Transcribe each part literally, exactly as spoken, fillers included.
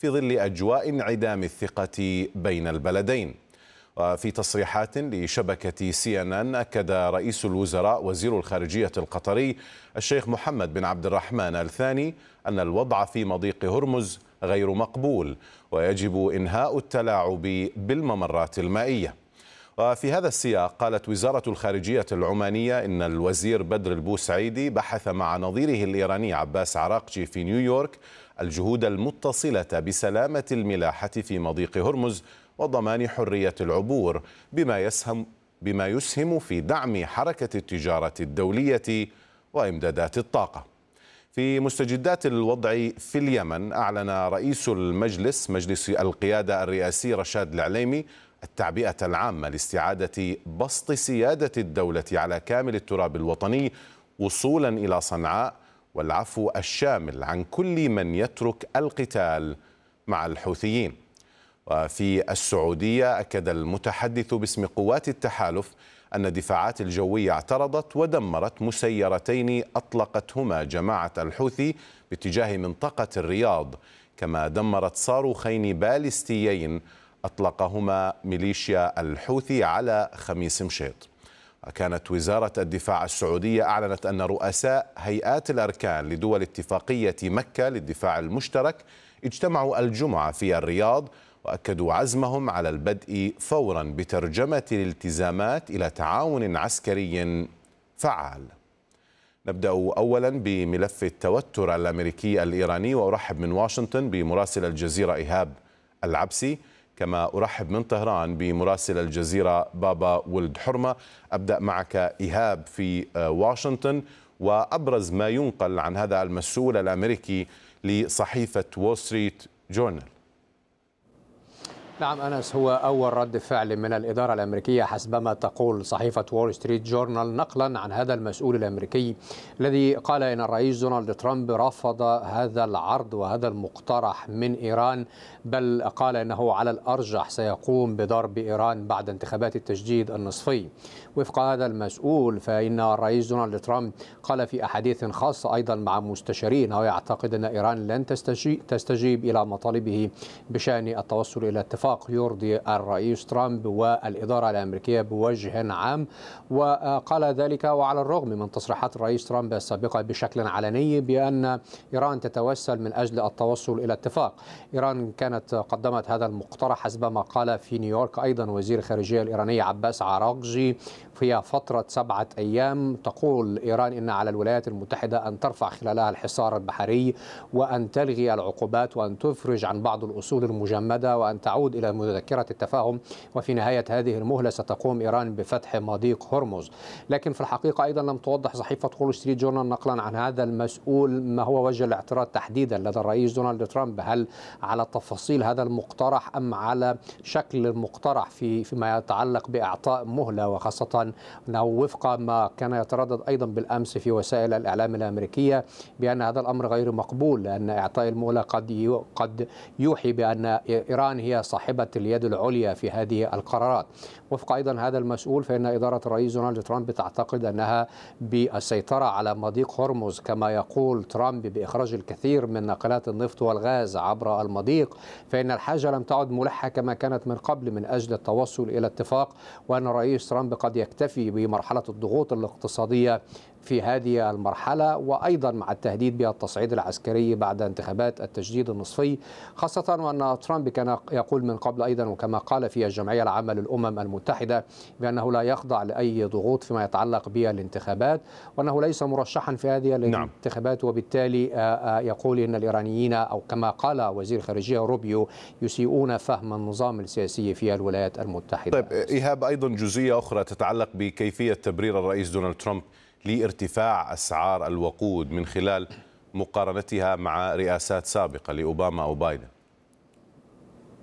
في ظل أجواء انعدام الثقة بين البلدين. وفي تصريحات لشبكة سي إن إن أكد رئيس الوزراء وزير الخارجية القطري الشيخ محمد بن عبد الرحمن آل ثاني أن الوضع في مضيق هرمز غير مقبول ويجب إنهاء التلاعب بالممرات المائية. وفي هذا السياق قالت وزارة الخارجية العمانية إن الوزير بدر البوسعيدي بحث مع نظيره الإيراني عباس عراقجي في نيويورك الجهود المتصلة بسلامة الملاحة في مضيق هرمز وضمان حرية العبور بما يسهم بما يسهم في دعم حركة التجارة الدولية وإمدادات الطاقة. في مستجدات الوضع في اليمن، أعلن رئيس المجلس مجلس القيادة الرئاسي رشاد العليمي التعبئة العامة لاستعادة بسط سيادة الدولة على كامل التراب الوطني وصولا إلى صنعاء، والعفو الشامل عن كل من يترك القتال مع الحوثيين. وفي السعودية أكد المتحدث باسم قوات التحالف أن الدفاعات الجوية اعترضت ودمرت مسيرتين أطلقتهما جماعة الحوثي باتجاه منطقة الرياض، كما دمرت صاروخين باليستيين أطلقهما ميليشيا الحوثي على خميس مشيط. وكانت وزارة الدفاع السعودية أعلنت أن رؤساء هيئات الأركان لدول اتفاقية مكة للدفاع المشترك اجتمعوا الجمعة في الرياض وأكدوا عزمهم على البدء فورا بترجمة الالتزامات إلى تعاون عسكري فعال. نبدأ أولا بملف التوتر الأمريكي الإيراني، وأرحب من واشنطن بمراسل الجزيرة إيهاب العبسي، كما أرحب من طهران بمراسل الجزيرة بابا ولد حرمة. أبدأ معك إيهاب في واشنطن، وأبرز ما ينقل عن هذا المسؤول الأمريكي لصحيفة وول ستريت جورنال. نعم أنس، هو أول رد فعل من الإدارة الأمريكية حسبما تقول صحيفة وول ستريت جورنال، نقلا عن هذا المسؤول الأمريكي الذي قال إن الرئيس دونالد ترامب رفض هذا العرض وهذا المقترح من إيران، بل قال إنه على الأرجح سيقوم بضرب إيران بعد انتخابات التجديد النصفي. وفق هذا المسؤول فإن الرئيس دونالد ترامب قال في أحاديث خاصة أيضا مع مستشارين أو يعتقد أن إيران لن تستجيب إلى مطالبه بشأن التوصل إلى اتفاق يرضي الرئيس ترامب والإدارة الأمريكية بوجه عام. وقال ذلك وعلى الرغم من تصريحات الرئيس ترامب السابقة بشكل علني بأن إيران تتوسل من أجل التوصل إلى اتفاق. إيران كانت قدمت هذا المقترح حسب ما قال في نيويورك أيضا وزير الخارجية الإيراني عباس عراقجي في فترة سبعة أيام. تقول إيران إن على الولايات المتحدة أن ترفع خلالها الحصار البحري وأن تلغي العقوبات وأن تفرج عن بعض الأصول المجمدة وأن تعود إلى مذكرة التفاهم، وفي نهاية هذه المهلة ستقوم إيران بفتح مضيق هرمز. لكن في الحقيقة أيضا لم توضح صحيفة وول ستريت جورنال نقلا عن هذا المسؤول ما هو وجه الاعتراض تحديدا لدى الرئيس دونالد ترامب، هل على تفاصيل هذا المقترح أم على شكل المقترح في فيما يتعلق بإعطاء مهلة، وخاصة أنه وفق ما كان يتردد أيضا بالأمس في وسائل الإعلام الأمريكية بأن هذا الأمر غير مقبول، لأن إعطاء المهلة قد قد يوحي بأن إيران هي صاحبة اليد العليا في هذه القرارات. وفق أيضا هذا المسؤول فإن إدارة الرئيس دونالد ترامب تعتقد أنها بالسيطرة على مضيق هرمز، كما يقول ترامب بإخراج الكثير من ناقلات النفط والغاز عبر المضيق، فإن الحاجة لم تعد ملحة كما كانت من قبل من أجل التوصل إلى اتفاق، وأن الرئيس ترامب قد يكتفي بمرحلة الضغوط الاقتصادية في هذه المرحلة، وأيضا مع التهديد بالتصعيد العسكري بعد انتخابات التجديد النصفي، خاصة وأن ترامب كان يقول من قبل أيضا وكما قال في الجمعية العامة للأمم المتحدة بأنه لا يخضع لأي ضغوط فيما يتعلق بالانتخابات، وأنه ليس مرشحا في هذه الانتخابات. وبالتالي يقول إن الإيرانيين أو كما قال وزير الخارجية روبيو يسيئون فهم النظام السياسي في الولايات المتحدة. طيب إيهاب، أيضا جزئية أخرى تتعلق بكيفية تبرير الرئيس دونالد ترامب لارتفاع أسعار الوقود من خلال مقارنتها مع رئاسات سابقة لأوباما أو بايدن.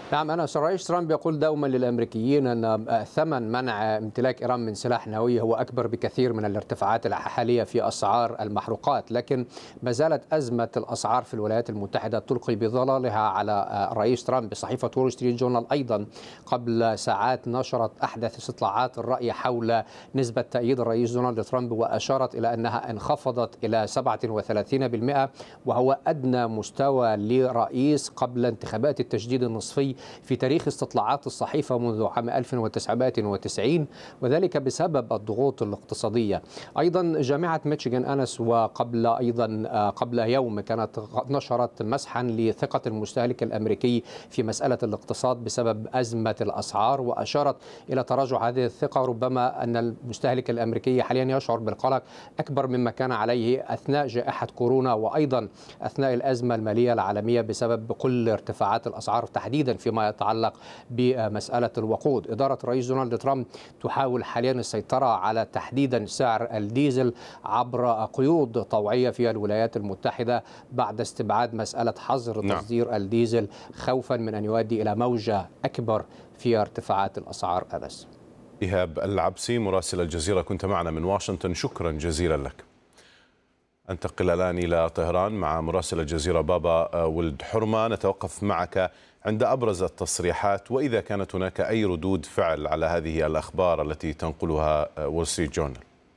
نعم، أنا الرئيس ترامب يقول دوما للأمريكيين أن ثمن منع امتلاك إيران من سلاح نووي هو أكبر بكثير من الارتفاعات الحالية في أسعار المحروقات، لكن ما زالت أزمة الأسعار في الولايات المتحدة تلقي بظلالها على الرئيس ترامب. صحيفة وول ستريت جورنال أيضا قبل ساعات نشرت أحدث استطلاعات الرأي حول نسبة تأييد الرئيس دونالد ترامب، وأشارت إلى أنها انخفضت إلى سبعة وثلاثين بالمئة، وهو أدنى مستوى لرئيس قبل انتخابات التجديد النصفي في تاريخ استطلاعات الصحيفة منذ عام ألف وتسعمائة وتسعين، وذلك بسبب الضغوط الاقتصادية. أيضا جامعة ميشيغان أنس وقبل أيضا قبل يوم كانت نشرت مسحا لثقة المستهلك الأمريكي في مسألة الاقتصاد بسبب أزمة الأسعار، وأشارت إلى تراجع هذه الثقة. ربما أن المستهلك الأمريكي حاليا يشعر بالقلق أكبر مما كان عليه أثناء جائحة كورونا، وأيضا أثناء الأزمة المالية العالمية بسبب كل ارتفاعات الأسعار تحديدا فيما يتعلق بمسألة الوقود. إدارة الرئيس دونالد ترامب تحاول حاليا السيطرة على تحديدا سعر الديزل عبر قيود طوعية في الولايات المتحدة بعد استبعاد مسألة حظر تصدير نعم. الديزل خوفا من أن يؤدي إلى موجة أكبر في ارتفاعات الأسعار. أنس. إيهاب العبسي مراسل الجزيرة كنت معنا من واشنطن، شكرا جزيلا لك. أنتقل الآن إلى طهران مع مراسل الجزيرة بابا ولد حرمة، نتوقف معك عند أبرز التصريحات وإذا كانت هناك أي ردود فعل على هذه الأخبار التي تنقلها وول ستريت جورنال.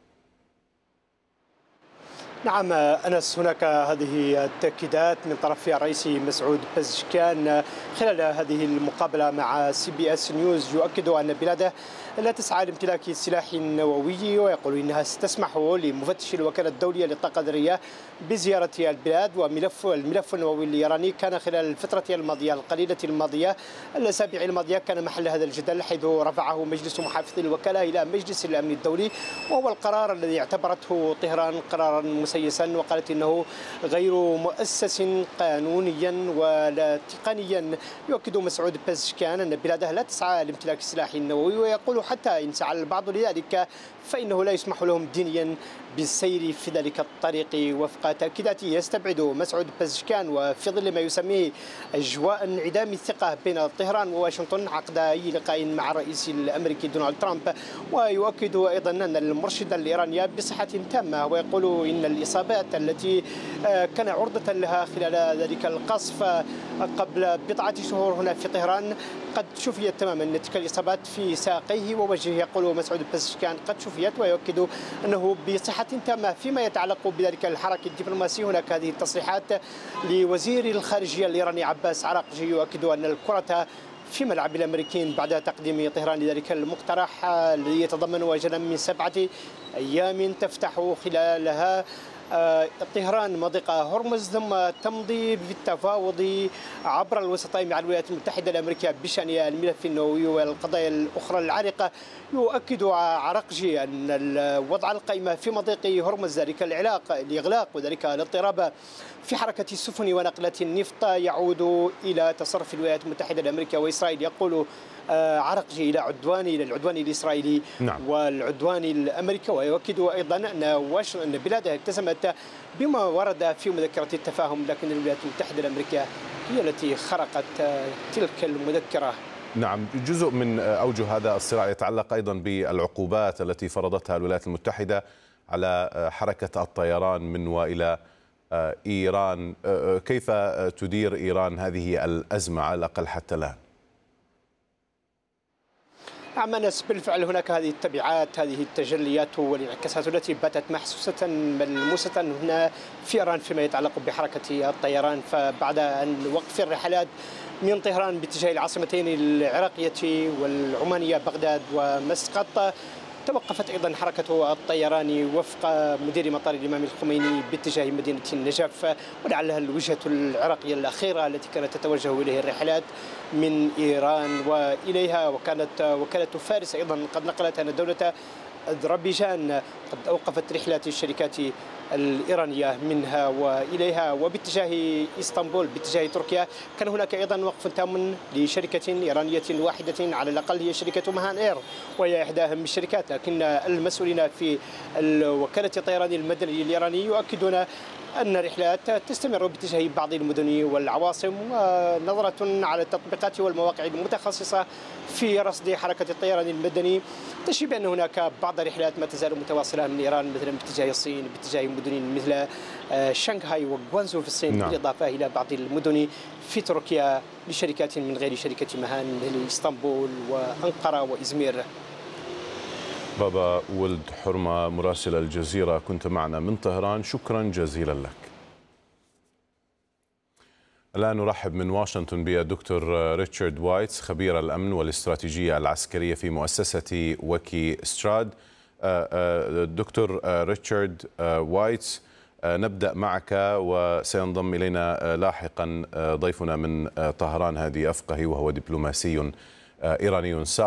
نعم أنس، هناك هذه التأكيدات من طرف الرئيس مسعود بزشكان خلال هذه المقابلة مع سي بي اس نيوز، يؤكد أن بلاده لا تسعى لامتلاك سلاح نووي، ويقول إنها ستسمح لمفتش الوكالة الدولية للطاقة الذرية بزيارة البلاد. وملف الملف النووي الإيراني كان خلال الفترة الماضية القليلة الماضية الأسابيع الماضية كان محل هذا الجدل، حيث رفعه مجلس محافظي الوكالة إلى مجلس الأمن الدولي، وهو القرار الذي اعتبرته طهران قرارا مسيسا، وقالت إنه غير مؤسس قانونيا ولا تقنيا. يؤكد مسعود بزشكان أن بلاده لا تسعى لامتلاك السلاح النووي، ويقول حتى إن سعى البعض لذلك فإنه لا يسمح لهم دينيا بالسير في ذلك الطريق. وفق تأكيداته يستبعد مسعود بزشكان وفي ظل ما يسميه أجواء انعدام الثقة بين طهران وواشنطن عقد أي لقاء مع الرئيس الأمريكي دونالد ترامب. ويؤكد أيضا أن المرشد الإيراني بصحة تامة، ويقول إن الإصابات التي كان عرضة لها خلال ذلك القصف قبل بضعة شهور هنا في طهران قد شفيت تماما. تلك الإصابات في ساقيه ووجهه، يقول مسعود بزشكان قد شفيت، ويؤكد أنه بصحة تامة. فيما يتعلق بذلك الحراك الدبلوماسي، هناك هذه التصريحات لوزير الخارجية الإيراني عباس عراقجي، يؤكد أن الكرة في ملعب الأمريكيين بعد تقديم طهران لذلك المقترح الذي يتضمن أجلا من سبعة أيام تفتح خلالها طهران مضيق هرمز، ثم تمضي بالتفاوض عبر الوسطاء مع الولايات المتحدة الأمريكية بشأن الملف النووي والقضايا الأخرى العالقة. يؤكد عراقجي أن وضع القائمة في مضيق هرمز، ذلك الإغلاق الإغلاق وذلك الاضطراب في حركة السفن ونقلات النفط يعود إلى تصرف الولايات المتحدة الأمريكية وإسرائيل. يقول عراقجي إلى عدوان إلى العدوان الإسرائيلي نعم. والعدوان الأمريكي. ويؤكد أيضا أن أن بلاده التزمت بما ورد في مذكرة التفاهم، لكن الولايات المتحدة الأمريكية هي التي خرقت تلك المذكرة. نعم، جزء من أوجه هذا الصراع يتعلق أيضا بالعقوبات التي فرضتها الولايات المتحدة على حركة الطيران من وإلى إيران. كيف تدير إيران هذه الأزمة على الأقل حتى الآن؟ نعم أنس، بالفعل هناك هذه التبعات، هذه التجليات والانعكاسات التي باتت محسوسة ملموسة هنا في إيران فيما يتعلق بحركة الطيران. فبعد أن وقف الرحلات من طهران باتجاه العاصمتين العراقية والعمانية بغداد ومسقط، توقفت أيضا حركة الطيران وفق مدير مطار الإمام الخميني باتجاه مدينة النجف، ولعلها الوجهة العراقية الأخيرة التي كانت تتوجه إليه الرحلات من إيران وإليها. وكانت وكالة فارس أيضا قد نقلت أن دولة أذربيجان قد أوقفت رحلات الشركات الإيرانية منها وإليها. وباتجاه إسطنبول باتجاه تركيا كان هناك أيضا وقف تام لشركة إيرانية واحدة على الأقل، هي شركة مهان إير، وهي إحدى أهم الشركات. لكن المسؤولين في وكالة الطيران المدني الإيراني يؤكدون أن الرحلات تستمر باتجاه بعض المدن والعواصم، ونظرة على التطبيقات والمواقع المتخصصة في رصد حركة الطيران المدني تشير بأن هناك بعض الرحلات ما تزال متواصلة من إيران، مثلا باتجاه الصين، باتجاه مدن مثل شنغهاي وغوانزو في الصين، نعم. بالإضافة إلى بعض المدن في تركيا لشركات من غير شركة مهان مثل اسطنبول وأنقرة وإزمير. بابا ولد حرمة مراسل الجزيرة، كنت معنا من طهران، شكرا جزيلا لك. الآن نرحب من واشنطن بالدكتور ريتشارد وايتس خبير الأمن والاستراتيجية العسكرية في مؤسسة وكي ستراد. دكتور ريتشارد وايتس، نبدأ معك وسينضم إلينا لاحقا ضيفنا من طهران هادي أفقهي، وهو دبلوماسي إيراني سابق.